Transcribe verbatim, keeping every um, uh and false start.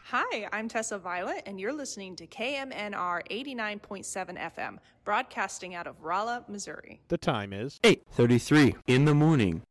Hi, I'm Tessa Violet, and you're listening to K M N R eighty-nine point seven F M, broadcasting out of Rolla, Missouri. The time is eight thirty-three in the morning.